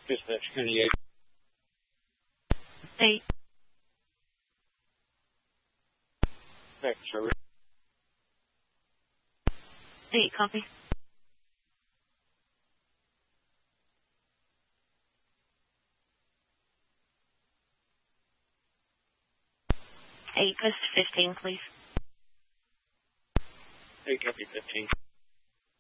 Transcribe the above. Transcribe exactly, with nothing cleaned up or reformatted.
Dispatch County eight. eight. Next service. eight, copy. eight, post fifteen, please. eight, copy fifteen.